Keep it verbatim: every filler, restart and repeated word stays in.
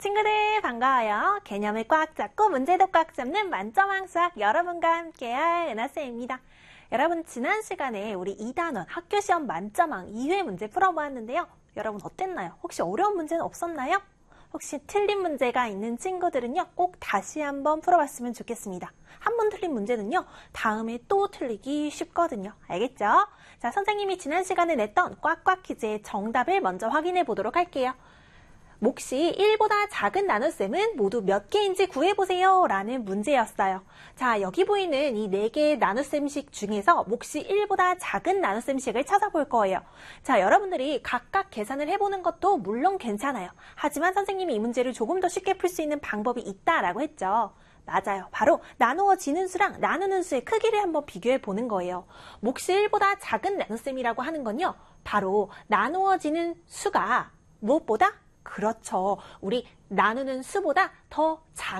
친구들 반가워요. 개념을 꽉 잡고 문제도 꽉 잡는 만점왕 수학 여러분과 함께할 은하쌤입니다. 여러분 지난 시간에 우리 이 단원 학교시험 만점왕 이 회 문제 풀어보았는데요. 여러분 어땠나요? 혹시 어려운 문제는 없었나요? 혹시 틀린 문제가 있는 친구들은요 꼭 다시 한번 풀어봤으면 좋겠습니다. 한 번 틀린 문제는요 다음에 또 틀리기 쉽거든요. 알겠죠? 자, 선생님이 지난 시간에 냈던 꽉꽉 퀴즈의 정답을 먼저 확인해 보도록 할게요. 몫이 일보다 작은 나눗셈은 모두 몇 개인지 구해보세요 라는 문제였어요. 자, 여기 보이는 이 네 개의 나눗셈식 중에서 몫이 일보다 작은 나눗셈식을 찾아볼 거예요. 자, 여러분들이 각각 계산을 해보는 것도 물론 괜찮아요. 하지만 선생님이 이 문제를 조금 더 쉽게 풀 수 있는 방법이 있다라고 했죠. 맞아요. 바로 나누어지는 수랑 나누는 수의 크기를 한번 비교해 보는 거예요. 몫이 일보다 작은 나눗셈이라고 하는 건요. 바로 나누어지는 수가 무엇보다 그렇죠. 우리 나누는 수보다 더 작은